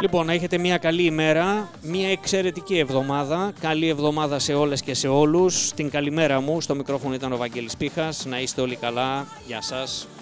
Λοιπόν, να έχετε μια καλή ημέρα, μια εξαιρετική εβδομάδα. Καλή εβδομάδα σε όλες και σε όλους. Την καλημέρα μου, στο μικρόφωνο ήταν ο Βαγγέλης Πίχας. Να είστε όλοι καλά. Γεια σας.